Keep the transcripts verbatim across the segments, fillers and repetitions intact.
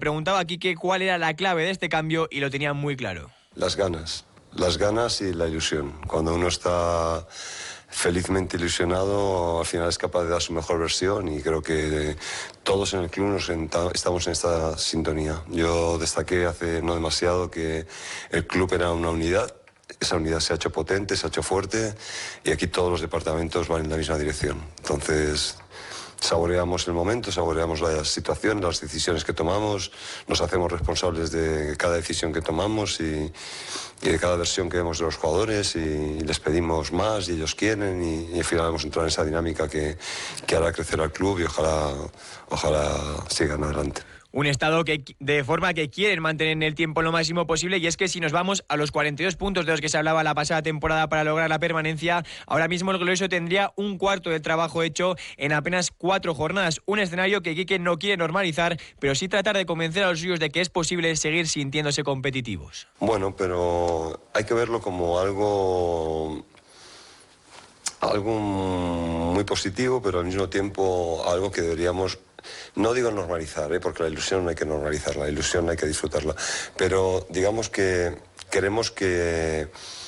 preguntaba a Quique cuál era la clave de este cambio y lo tenía muy claro. Las ganas, las ganas y la ilusión. Cuando uno está felizmente ilusionado, al final es capaz de dar su mejor versión, y creo que todos en el club nos estamos en esta sintonía. Yo destaqué hace no demasiado que el club era una unidad. Esa unidad se ha hecho potente, se ha hecho fuerte, y aquí todos los departamentos van en la misma dirección. Entonces, saboreamos el momento, saboreamos las situaciones, las decisiones que tomamos, nos hacemos responsables de cada decisión que tomamos y, y de cada versión que vemos de los jugadores, y, y les pedimos más y ellos quieren, y, y al final hemos entrado en esa dinámica que, que hará crecer al club, y ojalá, ojalá sigan adelante. Un estado que de forma que quieren mantener en el tiempo lo máximo posible, y es que si nos vamos a los cuarenta y dos puntos de los que se hablaba la pasada temporada para lograr la permanencia, ahora mismo el glorioso tendría un cuarto del trabajo hecho en apenas cuatro jornadas, un escenario que Quique no quiere normalizar, pero sí tratar de convencer a los suyos de que es posible seguir sintiéndose competitivos. Bueno, pero hay que verlo como algo... algo muy positivo, pero al mismo tiempo algo que deberíamos... No digo normalizar, ¿eh? Porque la ilusión no hay que normalizarla, la ilusión hay que disfrutarla. Pero digamos que queremos que,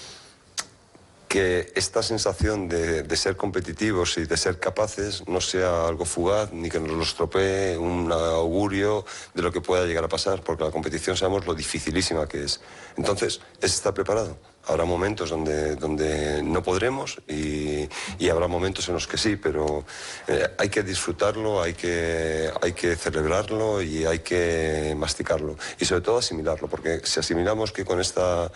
que esta sensación de, de ser competitivos y de ser capaces no sea algo fugaz, ni que nos lo estropee un augurio de lo que pueda llegar a pasar, porque la competición sabemos lo dificilísima que es. Entonces, es estar preparado. Habrá momentos donde, donde no podremos, y, y habrá momentos en los que sí, pero eh, hay que disfrutarlo, hay que, hay que celebrarlo y hay que masticarlo. Y sobre todo asimilarlo, porque si asimilamos que con estos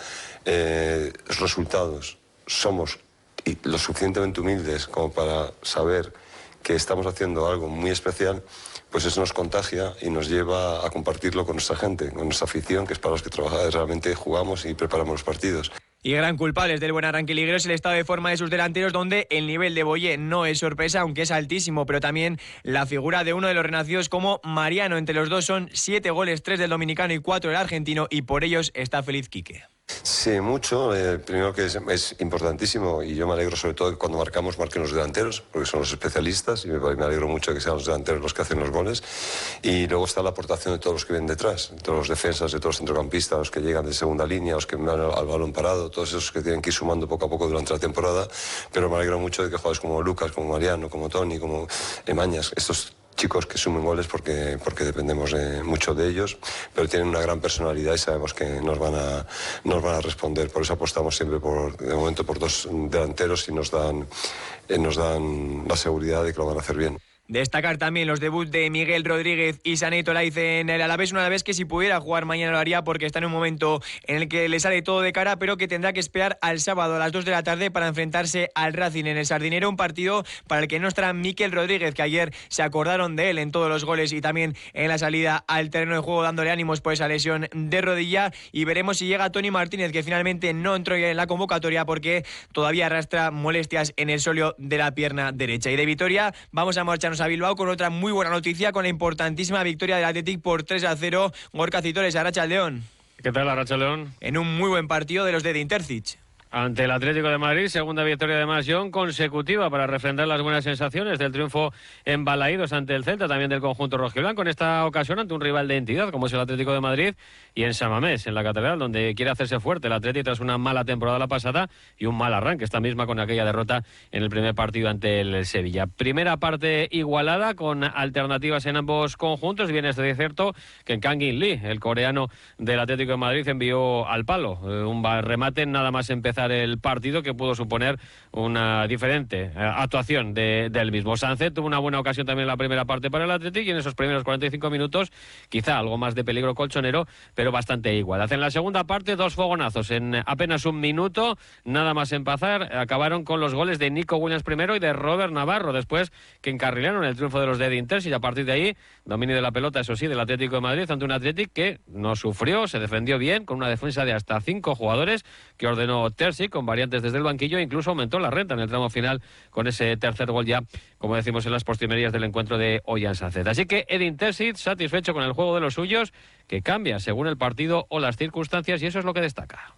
eh, resultados somos lo suficientemente humildes como para saber que estamos haciendo algo muy especial, pues eso nos contagia y nos lleva a compartirlo con nuestra gente, con nuestra afición, que es para los que trabajamos, realmente jugamos y preparamos los partidos. Y gran culpables del buen arranque liguero es el estado de forma de sus delanteros, donde el nivel de Boye no es sorpresa, aunque es altísimo, pero también la figura de uno de los renacidos como Mariano. Entre los dos son siete goles, tres del dominicano y cuatro del argentino, y por ellos está feliz Quique. Sí, mucho. Eh, primero que es, es importantísimo, y yo me alegro sobre todo que cuando marcamos marquen los delanteros, porque son los especialistas, y me, me alegro mucho que sean los delanteros los que hacen los goles. Y luego está la aportación de todos los que vienen detrás, de todos los defensas, de todos los centrocampistas, los que llegan de segunda línea, los que van al, al balón parado, todos esos que tienen que ir sumando poco a poco durante la temporada. Pero me alegro mucho de que jugadores como Lucas, como Mariano, como Toni, como Emañas, estos chicos que sumen goles, porque, porque dependemos de, mucho de ellos, pero tienen una gran personalidad y sabemos que nos van a, nos van a responder. Por eso apostamos siempre por, de momento, por dos delanteros, y nos dan, eh, nos dan la seguridad de que lo van a hacer bien. Destacar también los debuts de Miguel Rodríguez y Sané Tolaiz en el Alavés, un Alavés que si pudiera jugar mañana lo haría, porque está en un momento en el que le sale todo de cara, pero que tendrá que esperar al sábado a las dos de la tarde para enfrentarse al Racing en el Sardinero, un partido para el que no estará Mikel Rodríguez, que ayer se acordaron de él en todos los goles y también en la salida al terreno de juego, dándole ánimos por esa lesión de rodilla. Y veremos si llega Toni Martínez, que finalmente no entró en la convocatoria porque todavía arrastra molestias en el sóleo de la pierna derecha. Y de Vitoria vamos a marcharnos a Bilbao con otra muy buena noticia, con la importantísima victoria del Athletic por tres a cero. Gorka Citores, Arratsaldeon. ¿Qué tal, Arratsaldeon? En un muy buen partido de los de Dinterzic. Ante el Atlético de Madrid, segunda victoria de John consecutiva para refrendar las buenas sensaciones del triunfo en Balaídos ante el Celta, también del conjunto rojiblanco, en esta ocasión ante un rival de entidad como es el Atlético de Madrid, y en San Mamés, en la Catedral, donde quiere hacerse fuerte el Atlético tras una mala temporada la pasada y un mal arranque, esta misma con aquella derrota en el primer partido ante el Sevilla. Primera parte igualada, con alternativas en ambos conjuntos. Bien es de cierto que en Kang-in Lee, el coreano del Atlético de Madrid, envió al palo un remate nada más empezar el partido, que pudo suponer una diferente actuación de, del mismo. Sánchez tuvo una buena ocasión también en la primera parte para el Atlético, y en esos primeros cuarenta y cinco minutos quizá algo más de peligro colchonero, pero bastante igual. En la segunda parte, dos fogonazos en apenas un minuto, nada más empezar, acabaron con los goles de Nico Williams primero y de Robert Navarro después, que encarrilaron el triunfo de los de Edinters, y a partir de ahí dominio de la pelota, eso sí, del Atlético de Madrid ante un Atlético que no sufrió, se defendió bien, con una defensa de hasta cinco jugadores que ordenó Ter Stegen, con variantes desde el banquillo, e incluso aumentó la renta en el tramo final con ese tercer gol ya, como decimos, en las postrimerías del encuentro de Ollán Sánchez. Así que Edin Terzic satisfecho con el juego de los suyos, que cambia según el partido o las circunstancias, y eso es lo que destaca.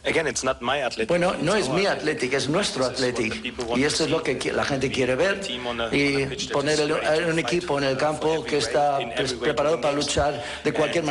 Bueno, no es mi Athletic, es nuestro Athletic, y esto es lo que la gente quiere ver, y poner el, un equipo en el campo que está preparado para luchar de cualquier manera.